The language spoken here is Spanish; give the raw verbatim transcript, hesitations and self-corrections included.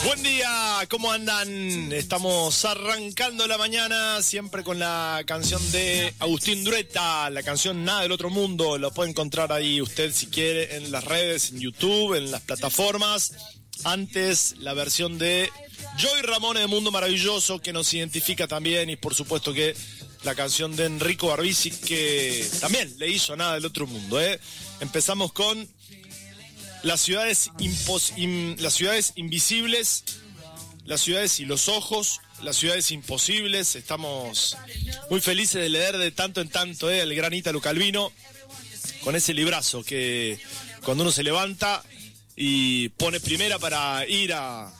Buen día, ¿cómo andan? Estamos arrancando la mañana, siempre con la canción de Agustín Drueta, la canción Nada del Otro Mundo. Lo puede encontrar ahí usted si quiere en las redes, en YouTube, en las plataformas. Antes, la versión de Joey Ramone de Mundo Maravilloso, que nos identifica también, y por supuesto que la canción de Enrico Barbisi, que también le hizo Nada del Otro Mundo, ¿eh? Empezamos con Las ciudades, impos- in- las ciudades invisibles, las ciudades y los ojos, las ciudades imposibles. Estamos muy felices de leer de tanto en tanto eh, el gran Ítalo Calvino, con ese librazo que cuando uno se levanta y pone primera para ir a,